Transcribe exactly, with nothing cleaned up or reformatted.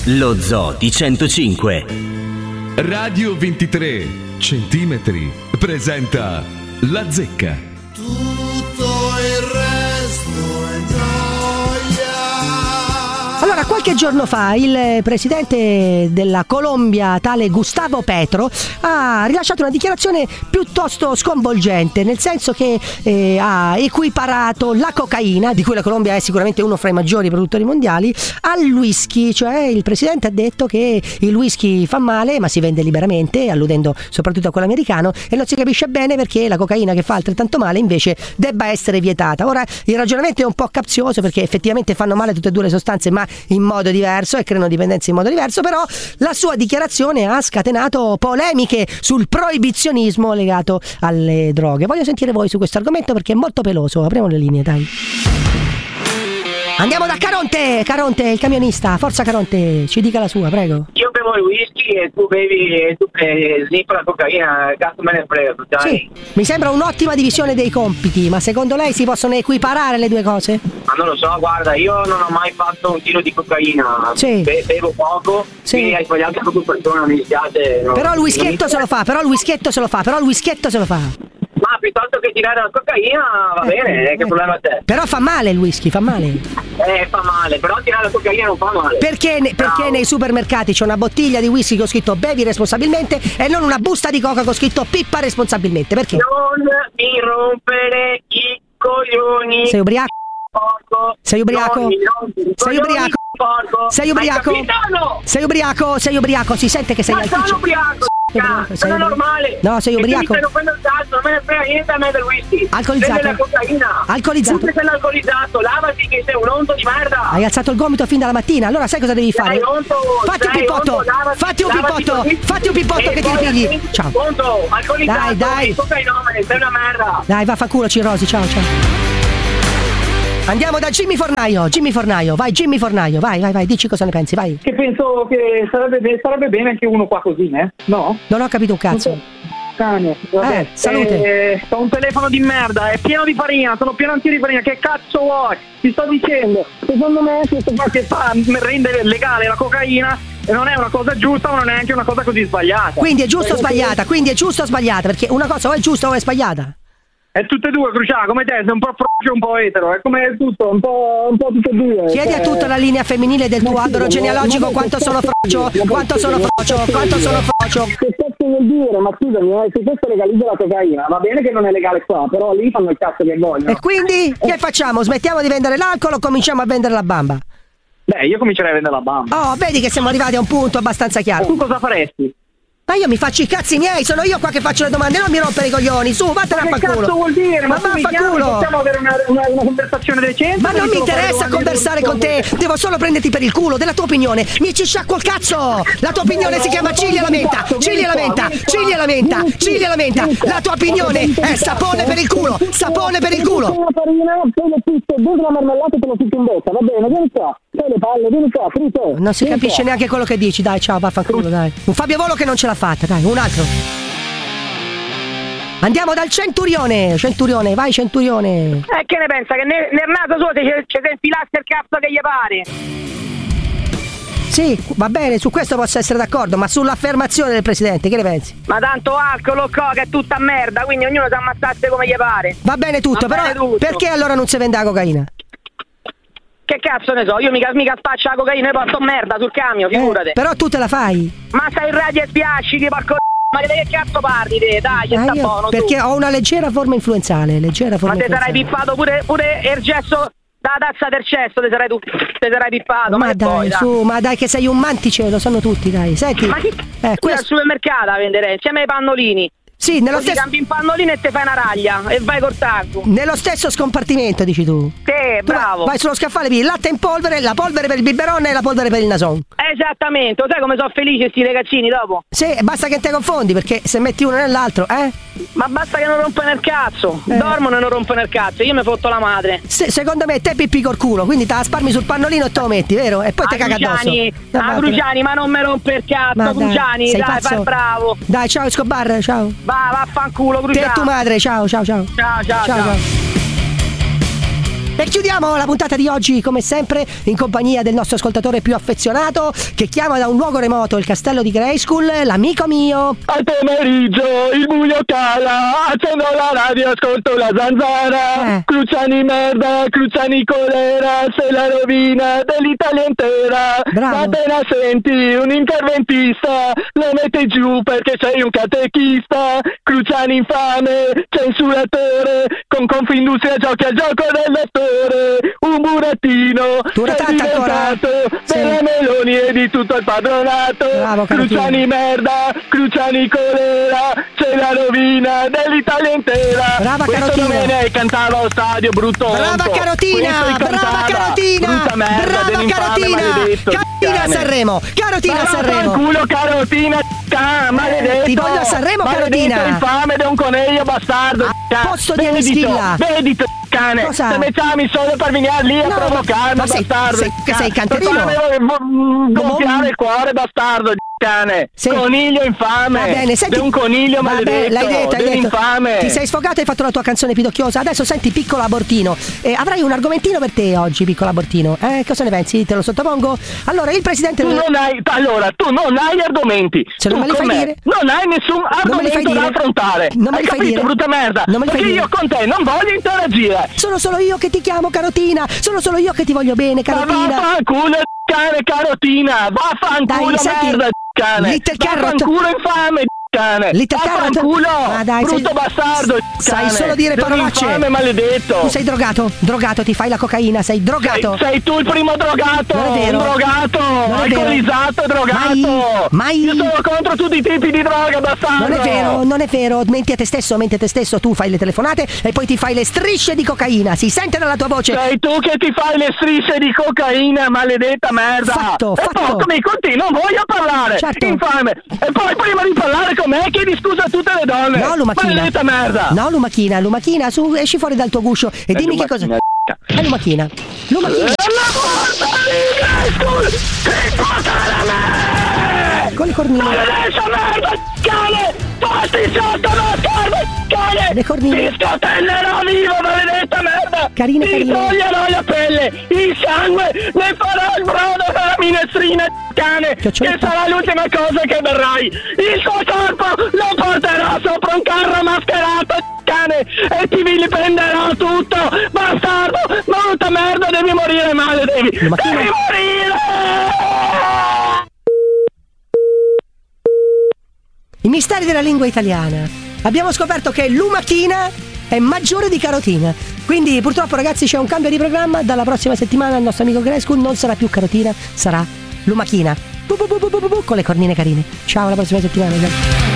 Lo Zoo di centocinque. Radio ventitré centimetri presenta La Zecca. Tutto il resto è gioia. Allora, qualche giorno fa il presidente della Colombia, tale Gustavo Petro, ha rilasciato una dichiarazione piuttosto sconvolgente, nel senso che eh, ha equiparato la cocaina, di cui la Colombia è sicuramente uno fra i maggiori produttori mondiali, al whisky. Cioè il presidente ha detto che il whisky fa male ma si vende liberamente, alludendo soprattutto a quello americano, e non si capisce bene perché la cocaina, che fa altrettanto male, invece debba essere vietata. Ora, il ragionamento è un po' capzioso, perché effettivamente fanno male tutte e due le sostanze, ma in modo diverso, e creano dipendenza in modo diverso. Però la sua dichiarazione ha scatenato polemiche sul proibizionismo legato alle droghe. Voglio sentire voi su questo argomento perché è molto peloso. Apriamo le linee, dai. Andiamo da Caronte, Caronte, il camionista. Forza Caronte, ci dica la sua, prego. Io bevo il whisky e tu bevi e tu eh, sniffa la cocaina, cazzo me ne frega, dai. Sì, mi sembra un'ottima divisione dei compiti, ma secondo lei si possono equiparare le due cose? Ma non lo so, guarda, io non ho mai fatto un tiro di cocaina. Sì. Be- bevo poco, sì. Quindi hai sbagliato con due persone, mi dispiace. No. Però il whiskyetto se lo fa, però il whiskyetto se lo fa, però il whiskyetto se lo fa. Ma piuttosto che tirare la cocaina va eh, bene, eh, che problema c'è? Però fa male il whisky, fa male. Eh, fa male, però tirare la cocaina non fa male. Perché, ne, perché nei supermercati c'è una bottiglia di whisky con scritto bevi responsabilmente e non una busta di coca con scritto pippa responsabilmente? Perché? Non mi rompere i coglioni. Sei ubriaco? Porco. Sei ubriaco? Non mi rompere i sei ubriaco? Porco. Sei ubriaco? No? Sei ubriaco? Sei ubriaco? Si sente che sei Ma alticcio. sono ubriaco. Sei Sono ubriaco? normale. No, sei ubriaco. E tu mi stai rompendo il cazzo, non me ne frega niente a me del whisky. Alcolizzato? Prende la cocaina. Alcolizzato? Tu sei alcolizzato, lavati che sei un onto di merda. Hai alzato il gomito fin dalla mattina, allora sai cosa devi fare? Dai, onto, fatti un dai, pipotto, onto, lavati, fatti un lavati pipotto, così. fatti un pipotto E che ti poi ripigli. attenti, Ciao. Onto, alcolizzato, Dai, dai. cocainomane, sei una merda. Dai, vaffanculo, Cirrosi, ciao, ciao. Andiamo da Jimmy Fornaio, Jimmy Fornaio, vai Jimmy Fornaio, vai, vai, vai, dici cosa ne pensi, vai. Che penso che sarebbe, sarebbe bene anche uno qua così, eh? No? Non ho capito un cazzo. Cane, vabbè. Eh, salute. Eh, ho un telefono di merda, è pieno di farina, sono pieno anch'io di farina, che cazzo vuoi? Ti sto dicendo, secondo me questo qua che fa rende legale la cocaina e non è una cosa giusta, ma non è neanche una cosa così sbagliata. Quindi è giusto o sbagliata? Quindi è giusto o sbagliata? Perché una cosa o è giusta o è sbagliata? È tutte e due, Crucià, come te, sei un po' frocio e un po' etero, è come tutto, un po', un po' tutte e due. Chiedi cioè... a tutta la linea femminile del tuo albero genealogico quanto sono frocio, quanto sono frocio, quanto sono frocio. Che cazzo vuol dire? Ma scusami, eh, se questo legalizza la cocaina, va bene che non è legale qua, però lì fanno il cazzo che vogliono. E quindi che facciamo? Smettiamo di vendere l'alcol o cominciamo a vendere la bamba? Beh, io comincerei a vendere la bamba. Oh, vedi che siamo arrivati a un punto abbastanza chiaro. Tu cosa faresti? Ma io mi faccio i cazzi miei, sono io qua che faccio le domande, non mi rompere i coglioni, su, vattene a fanculo. Che cazzo vuol dire? Ma, ma vaffanculo. Possiamo avere una, una, una conversazione decente? Ma non mi interessa conversare con te, devo solo prenderti per il culo, della tua opinione. Mi ci sciacquo il cazzo. La tua opinione si chiama ciglia alla menta, ciglia alla menta, ciglia alla menta, ciglia alla menta. La tua opinione è sapone per il culo, sapone per il culo. Una farina, poi le pizze, dentro la marmellata e te lo fitti in bocca, va bene, vieni qua. Poi le palle, vieni qua, frito. Non si capisce neanche quello che dici, dai, ciao, vaffanculo, dai. Un Fabio Volo che non ce l'ha fatta, dai, un altro. Andiamo dal Centurione, Centurione, vai Centurione. Eh, che ne pensa? Che nel, nel naso suo c'è, c'è il filasse il cazzo che gli pare? Sì, va bene, su questo posso essere d'accordo, ma sull'affermazione del presidente, che ne pensi? Ma tanto alcol o coca è tutta merda, quindi ognuno si ammazzasse come gli pare. Va bene tutto, Va però bene tutto. Perché allora non si vende la cocaina? Che cazzo ne so, io mica, mica spaccio la cocaina e porto merda sul camion, figurate. Eh, però tu te la fai. Ma stai in radio e spiasci, ti porco. Ma che cazzo parli te? Dai, Ah, sta io, buono. perché tu. ho una leggera forma influenzale, leggera forma Ma te sarai influenzale. pippato pure, pure il gesso da tazza del cesso, te sarai tu. Te sarai pippato. Ma, ma dai, poi, dai, su, ma dai che sei un mantice, lo sanno tutti, dai. Senti. Ma chi? Eh, Qui al supermercato a vendere insieme ai pannolini. Sì, nello Così stesso cambi un pannolino e te fai una raglia e vai col tacco. Nello stesso scompartimento, dici tu. Sì, bravo. Vai sullo scaffale, il latte in polvere, la polvere per il biberon e la polvere per il nason. Esattamente, sai come sono felici sti ragazzini dopo? Sì, basta che te confondi, perché se metti uno nell'altro, eh? Ma basta che non rompono il cazzo. Eh. Dormono e non rompono il cazzo. Io mi fotto la madre. Se, secondo me te pippi col culo, quindi te la sparmi sul pannolino e te lo metti, vero? E poi te caga addosso. Ah, Cruciani, ma non mi rompe il cazzo, Ma dai, Cruciani, sei dai, pazzo? fai il bravo. Dai, ciao Escobar, ciao. Va, vaffanculo, Te Cruciani. e tua madre, ciao, ciao, ciao. Ciao, ciao, ciao. ciao. E chiudiamo la puntata di oggi come sempre in compagnia del nostro ascoltatore più affezionato che chiama da un luogo remoto, il castello di Grayskull, l'amico mio. Al pomeriggio il buio cala, accendo la radio, ascolto la zanzara. Eh. Cruciani merda, Cruciani colera, sei la rovina dell'Italia intera. Bravo. Ma appena senti un interventista lo metti giù perché sei un catechista. Cruciani infame, censuratore, con Confindustria giochi al gioco del lettore. Un burattino Tu sei tanta ancora? diventato Sì. della Meloni e di tutto il padronato. Bravo, Carotino. Cruciani merda, Cruciani colera, c'è la rovina dell'Italia intera. Brava, Questo Carotino. domenica cantava allo stadio, brutto Brava onto. Carotina, Questo brava cantava, Carotina, brutta merda, brava dell'infame Carotina, maledetto, Carotina a cane. Sanremo, Carotina a Ma Sanremo. culo Carotina, c***a, maledetto. ti voglio a Sanremo, Maledetto, Carotina. infame ed è un coniglio bastardo. A c***a. posto di Vedito, Eschilla. Vedito, cane. Cosa? Se mi chiami solo per venire lì a No, provocarmi, ma sei- bastardo. sei- che sei c***a. canterino? Per farmi gonfiare il cuore, bastardo. Cane, Sì. coniglio infame. Va bene, senti. Sei un coniglio Vabbè, maledetto. l'hai detto, hai detto. dell'infame. Ti sei sfogato e hai fatto la tua canzone pidocchiosa. Adesso senti, piccolo abortino. Eh, avrai un argomentino per te oggi, piccolo abortino. Eh, cosa ne pensi? Te lo sottopongo? Allora, il presidente. Tu non hai, allora, tu non hai argomenti. Se non tu me li fai con me dire? non hai nessun Non me li fai argomento da dire? affrontare. Non me hai li fai capito, dire? brutta merda? Non me li fai Perché dire? io con te non voglio interagire. Sono solo io che ti chiamo, Carotina. Sono solo io che ti voglio bene, Ma Carotina. vaffanculo, cane, Carotina. Vaffanculo, Dai, senti, merda, cane. Little Carrot. Vaffanculo, infame, cane. Little Carrot. Vaffanculo, Ma dai, brutto sai- bastardo, sai cane. solo dire parolacce. Infame, maledetto. Tu sei drogato, drogato, ti fai la cocaina, sei drogato. Sei, sei tu il primo drogato. Non è vero. Un drogato. Non è vero. Alcolizzato e drogato. Mai, mai. Io sono contro tutti i tipi di droga, bastardo. Non è vero, non è vero, menti a te stesso, menti a te stesso, tu fai le telefonate e poi ti fai le strisce di cocaina, si sente dalla tua voce. Sei tu che ti fai le strisce di cocaina, maledetta merda. Fatto, e fatto. poi mi con te non voglio parlare. Certo. Infame. E poi prima di parlare con me chiedi scusa a tutte le donne. No, Lumachina. Maledetta merda. No, Lumachina, Lumachina, su, esci fuori dal tuo guscio e dimmi che cosa. È Lumachina. Lumachina. La porta di Grayskull si sposta da me. Con le cornine. Maledetta merda, cane. Fatti sotto lo schermo, cane. Le cornine. Ti scotellerò vivo, maledetta merda. Carine, Ti carine. toglierò la pelle, il sangue, ne farò il brodo per la minestrina, cane. Che Chioccioletta. sarà l'ultima cosa che berrai. Il tuo corpo lo porterò sopra un carro mascherato, cane, e ti vilipenderò tutto. Bastardo, brutta merda, devi morire male, devi. Ma chi- Devi morire. I misteri della lingua italiana. Abbiamo scoperto che Lumachina è maggiore di Carotina. Quindi purtroppo ragazzi c'è un cambio di programma. Dalla prossima settimana il nostro amico Grayskull non sarà più Carotina, sarà Lumachina. Bu bu bu bu bu bu, con le cornine carine. Ciao, alla prossima settimana.